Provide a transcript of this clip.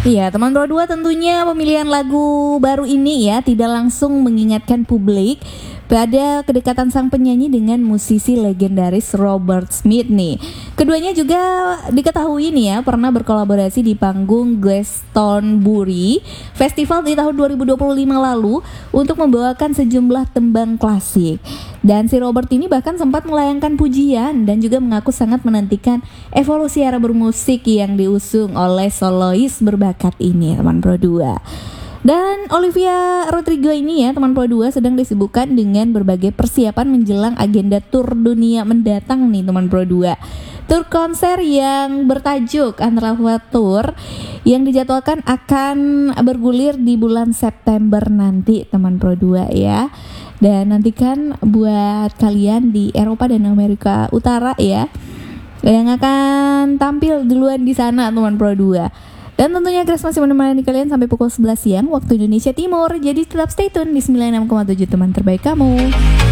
Iya, teman Pro 2 tentunya pemilihan lagu baru ini ya tidak langsung mengingatkan publik pada kedekatan sang penyanyi dengan musisi legendaris Robert Smith nih. Keduanya juga diketahui nih ya pernah berkolaborasi di panggung Glastonbury Festival di tahun 2025 lalu untuk membawakan sejumlah tembang klasik. Dan si Robert ini bahkan sempat melayangkan pujian dan juga mengaku sangat menantikan evolusi era bermusik yang diusung oleh solois berbakat ini, teman Pro 2. Dan Olivia Rodrigo ini ya, teman Pro 2 sedang disibukkan dengan berbagai persiapan menjelang agenda tur dunia mendatang nih, teman Pro 2. Tur konser yang bertajuk Antara Tour yang dijadwalkan akan bergulir di bulan September nanti, teman Pro 2 ya. Dan nantikan buat kalian di Eropa dan Amerika Utara ya yang akan tampil duluan di sana, teman Pro 2. Dan tentunya Grace masih menemani kalian sampai pukul 11 siang waktu Indonesia Timur. Jadi tetap stay tune di 96,7 teman terbaik kamu.